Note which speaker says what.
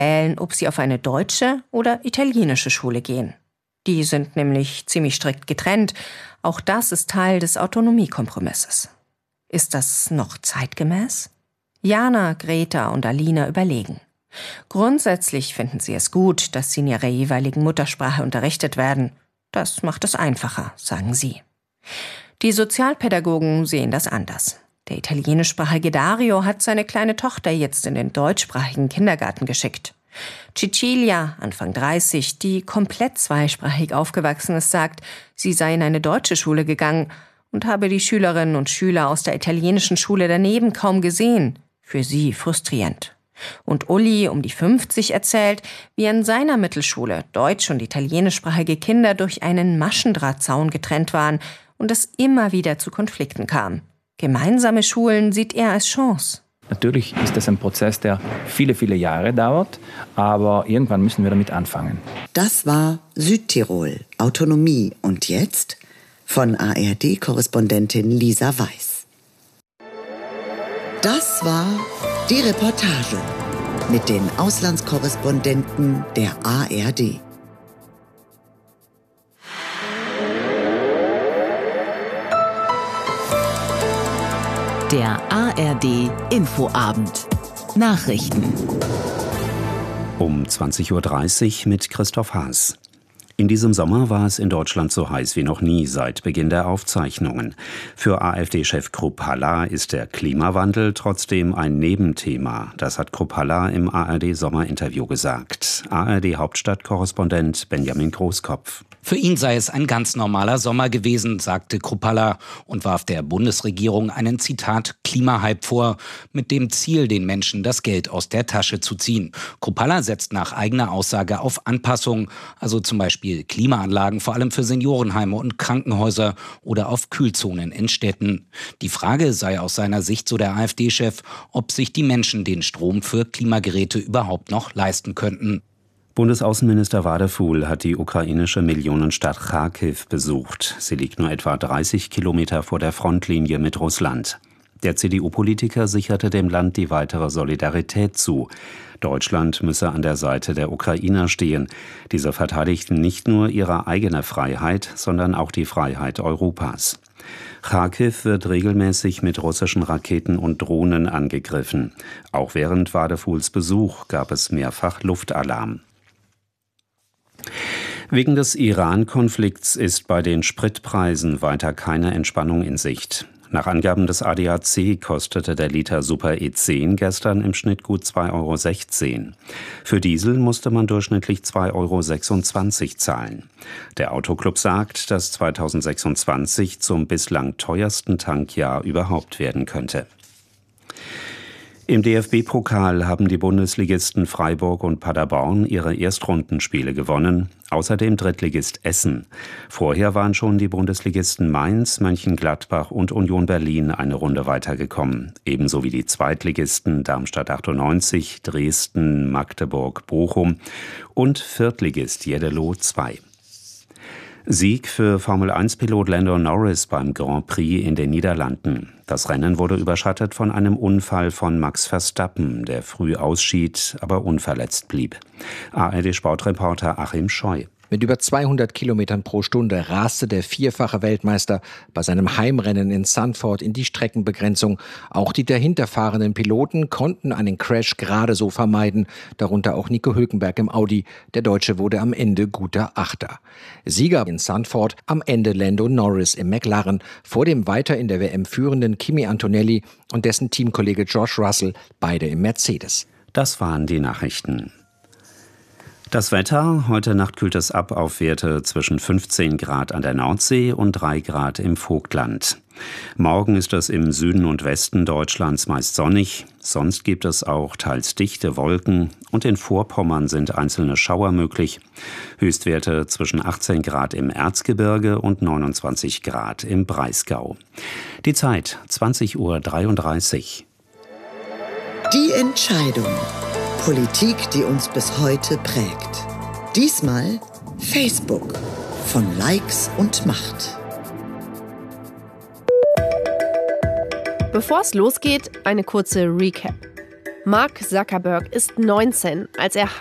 Speaker 1: wählen, ob sie auf eine deutsche oder italienische Schule gehen. Die sind nämlich ziemlich strikt getrennt. Auch das ist Teil des Autonomiekompromisses. Ist das noch zeitgemäß? Jana, Greta und Alina überlegen. Grundsätzlich finden sie es gut, dass sie in ihrer jeweiligen Muttersprache unterrichtet werden. Das macht es einfacher, sagen sie. Die Sozialpädagogen sehen das anders. Der italienischsprachige Dario hat seine kleine Tochter jetzt in den deutschsprachigen Kindergarten geschickt. Cecilia, Anfang 30, die komplett zweisprachig aufgewachsen ist, sagt, sie sei in eine deutsche Schule gegangen und habe die Schülerinnen und Schüler aus der italienischen Schule daneben kaum gesehen. Für sie frustrierend. Und Uli, um die 50, erzählt, wie an seiner Mittelschule deutsch- und italienischsprachige Kinder durch einen Maschendrahtzaun getrennt waren und es immer wieder zu Konflikten kam. Gemeinsame Schulen sieht er als Chance.
Speaker 2: Natürlich ist das ein Prozess, der viele, viele Jahre dauert, aber irgendwann müssen wir damit anfangen.
Speaker 3: Das war Südtirol, Autonomie. Und jetzt von ARD-Korrespondentin Lisa Weiß. Das war die Reportage mit den Auslandskorrespondenten der ARD.
Speaker 4: Der ARD Infoabend. Nachrichten.
Speaker 5: Um 20.30 Uhr mit Christoph Haas. In diesem Sommer war es in Deutschland so heiß wie noch nie seit Beginn der Aufzeichnungen. Für AfD-Chef Kruppalla ist der Klimawandel trotzdem ein Nebenthema. Das hat Kruppalla im ARD-Sommerinterview gesagt. ARD-Hauptstadtkorrespondent Benjamin Großkopf.
Speaker 6: Für ihn sei es ein ganz normaler Sommer gewesen, sagte Kruppalla und warf der Bundesregierung einen, Zitat, Klimahype vor, mit dem Ziel, den Menschen das Geld aus der Tasche zu ziehen. Kruppalla setzt nach eigener Aussage auf Anpassung, also zum Beispiel Klimaanlagen, vor allem für Seniorenheime und Krankenhäuser oder auf Kühlzonen in Städten. Die Frage sei aus seiner Sicht, so der AfD-Chef, ob sich die Menschen den Strom für Klimageräte überhaupt noch leisten könnten.
Speaker 5: Bundesaußenminister Wadefuhl hat die ukrainische Millionenstadt Charkiw besucht. Sie liegt nur etwa 30 Kilometer vor der Frontlinie mit Russland. Der CDU-Politiker sicherte dem Land die weitere Solidarität zu. Deutschland müsse an der Seite der Ukrainer stehen. Diese verteidigten nicht nur ihre eigene Freiheit, sondern auch die Freiheit Europas. Charkiw wird regelmäßig mit russischen Raketen und Drohnen angegriffen. Auch während Wadefuhls Besuch gab es mehrfach Luftalarm. Wegen des Iran-Konflikts ist bei den Spritpreisen weiter keine Entspannung in Sicht. Nach Angaben des ADAC kostete der Liter Super E10 gestern im Schnitt gut 2,16 €. Für Diesel musste man durchschnittlich 2,26 € zahlen. Der Autoclub sagt, dass 2026 zum bislang teuersten Tankjahr überhaupt werden könnte. Im DFB-Pokal haben die Bundesligisten Freiburg und Paderborn ihre Erstrundenspiele gewonnen, außerdem Drittligist Essen. Vorher waren schon die Bundesligisten Mainz, Mönchengladbach und Union Berlin eine Runde weitergekommen, ebenso wie die Zweitligisten Darmstadt 98, Dresden, Magdeburg, Bochum und Viertligist Jeddelo 2. Sieg für Formel-1-Pilot Lando Norris beim Grand Prix in den Niederlanden. Das Rennen wurde überschattet von einem Unfall von Max Verstappen, der früh ausschied, aber unverletzt blieb. ARD-Sportreporter Achim Scheu.
Speaker 7: Mit über 200 Kilometern pro Stunde raste der vierfache Weltmeister bei seinem Heimrennen in Zandvoort in die Streckenbegrenzung. Auch die dahinterfahrenden Piloten konnten einen Crash gerade so vermeiden, darunter auch Nico Hülkenberg im Audi. Der Deutsche wurde am Ende guter Achter. Sieger in Zandvoort, am Ende Lando Norris im McLaren, vor dem weiter in der WM führenden Kimi Antonelli und dessen Teamkollege George Russell, beide im Mercedes.
Speaker 5: Das waren die Nachrichten. Das Wetter: Heute Nacht kühlt es ab auf Werte zwischen 15 Grad an der Nordsee und 3 Grad im Vogtland. Morgen ist es im Süden und Westen Deutschlands meist sonnig. Sonst gibt es auch teils dichte Wolken und in Vorpommern sind einzelne Schauer möglich. Höchstwerte zwischen 18 Grad im Erzgebirge und 29 Grad im Breisgau. Die Zeit 20:33 Uhr.
Speaker 3: Die Entscheidung. Politik, die uns bis heute prägt. Diesmal Facebook. Von Likes und Macht.
Speaker 8: Bevor es losgeht, eine kurze Recap. Mark Zuckerberg ist 19, als er